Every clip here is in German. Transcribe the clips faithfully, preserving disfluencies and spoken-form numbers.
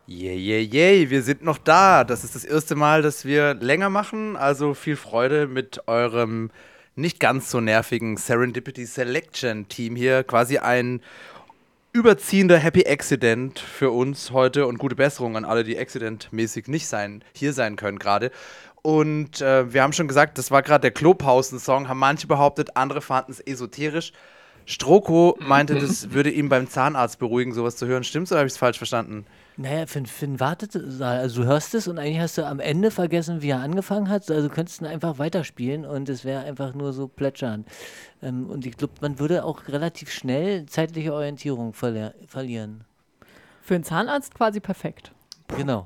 Yay, yay, yay, wir sind noch da. Das ist das erste Mal, dass wir länger machen. Also viel Freude mit eurem nicht ganz so nervigen Serendipity Selection Team hier. Quasi ein überziehender Happy Accident für uns heute und gute Besserung an alle, die accidentmäßig nicht sein, hier sein können gerade. Und äh, wir haben schon gesagt, das war gerade der Klopausen-Song, haben manche behauptet, andere fanden es esoterisch. Stroko meinte, das würde ihm beim Zahnarzt beruhigen, sowas zu hören. Stimmt's oder habe ich es falsch verstanden? Naja, Finn, Finn wartet, also du hörst es und eigentlich hast du am Ende vergessen, wie er angefangen hat. Also du könntest ihn einfach weiterspielen und es wäre einfach nur so plätschern. Ähm, und ich glaube, man würde auch relativ schnell zeitliche Orientierung verli- verlieren. Für einen Zahnarzt quasi perfekt. Genau.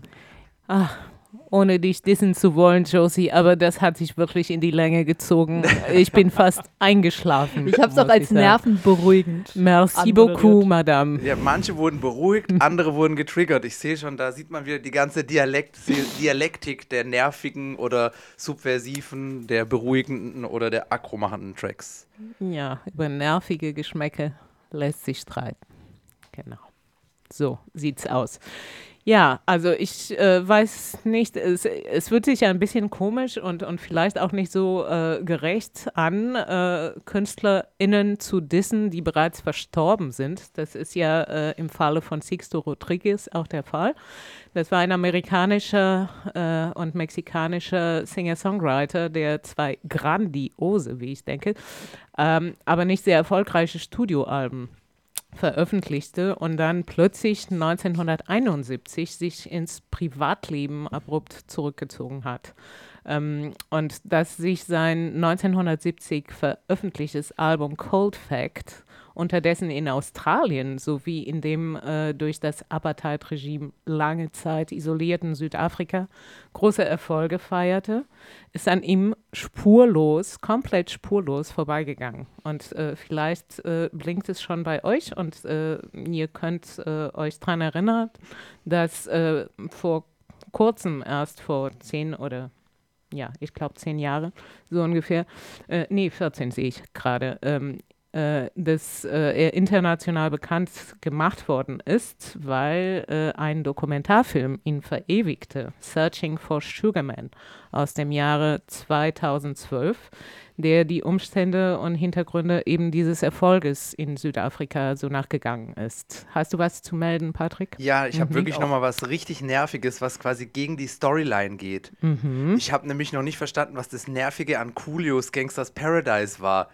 Ach, ohne dich dissen zu wollen, Josie, aber das hat sich wirklich in die Länge gezogen. Ich bin fast eingeschlafen. Ich habe es auch muss als ich sagen. nervenberuhigend. Merci anmoderiert. beaucoup, Madame. Ja, manche wurden beruhigt, andere wurden getriggert. Ich sehe schon, da sieht man wieder die ganze Dialekt, Dialektik der nervigen oder subversiven, der beruhigenden oder der akromachenden Tracks. Ja, über nervige Geschmäcke lässt sich streiten. Genau. So sieht's aus. Ja, also ich äh, weiß nicht, es, es fühlt sich ja ein bisschen komisch und, und vielleicht auch nicht so äh, gerecht an, äh, KünstlerInnen zu dissen, die bereits verstorben sind. Das ist ja äh, im Falle von Sixto Rodriguez auch der Fall. Das war ein amerikanischer äh, und mexikanischer Singer-Songwriter, der zwei grandiose, wie ich denke, ähm, aber nicht sehr erfolgreiche Studioalben veröffentlichte und dann plötzlich neunzehnhunderteinundsiebzig sich ins Privatleben abrupt zurückgezogen hat. Ähm, und dass sich sein neunzehnhundertsiebzig veröffentlichtes Album Cold Fact unterdessen in Australien sowie in dem äh, durch das Apartheid-Regime lange Zeit isolierten Südafrika große Erfolge feierte, ist an ihm spurlos, komplett spurlos vorbeigegangen. Und äh, vielleicht äh, blinkt es schon bei euch und äh, ihr könnt äh, euch daran erinnern, dass äh, vor kurzem, erst vor zehn oder ja, ich glaube zehn Jahre, so ungefähr, äh, nee, vierzehn sehe ich gerade, ähm, äh, dass äh, er international bekannt gemacht worden ist, weil äh, ein Dokumentarfilm ihn verewigte, Searching for Sugar Man aus dem Jahre zweitausendzwölf, der die Umstände und Hintergründe eben dieses Erfolges in Südafrika so nachgegangen ist. Hast du was zu melden, Patrick? Ja, ich habe Mhm. wirklich nochmal was richtig Nerviges, was quasi gegen die Storyline geht. Mhm. Ich habe nämlich noch nicht verstanden, was das Nervige an Coolios Gangsters Paradise war.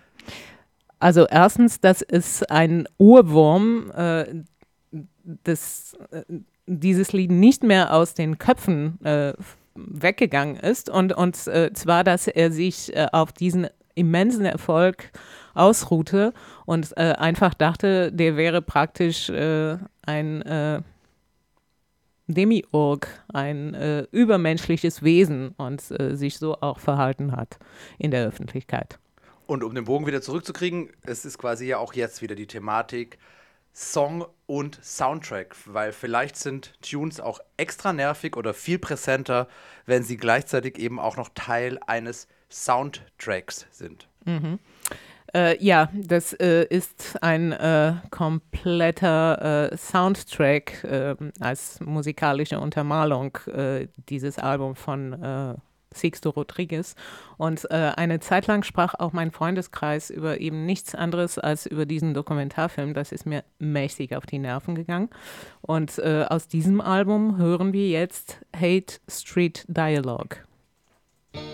Also erstens, das ist ein Ohrwurm, äh, das, äh, dieses Lied nicht mehr aus den Köpfen äh, weggegangen ist und, und äh, zwar, dass er sich äh, auf diesen immensen Erfolg ausruhte und äh, einfach dachte, der wäre praktisch äh, ein äh, Demiurg, ein äh, übermenschliches Wesen und äh, sich so auch verhalten hat in der Öffentlichkeit. Und um den Bogen wieder zurückzukriegen, es ist quasi ja auch jetzt wieder die Thematik Song und Soundtrack, weil vielleicht sind Tunes auch extra nervig oder viel präsenter, wenn sie gleichzeitig eben auch noch Teil eines Soundtracks sind. Mhm. Äh, ja, das äh, ist ein äh, kompletter äh, Soundtrack äh, als musikalische Untermalung, äh, dieses Album von äh, Sixto Rodriguez. Und äh, eine Zeit lang sprach auch mein Freundeskreis über eben nichts anderes als über diesen Dokumentarfilm. Das ist mir mächtig auf die Nerven gegangen. Und äh, aus diesem Album hören wir jetzt Hate Street Dialogue.